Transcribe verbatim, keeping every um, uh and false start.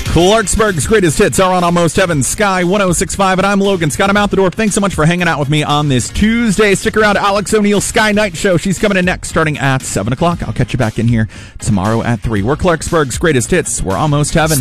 Clarksburg's greatest hits are on Almost Heaven, Sky one oh six point five, and I'm Logan Scott. I'm out the door. Thanks so much for hanging out with me on this Tuesday. Stick around, Alex O'Neill's Sky Night Show. She's coming in next, starting at seven o'clock. I'll catch you back in here tomorrow at three. We're Clarksburg's greatest hits. We're Almost Heaven.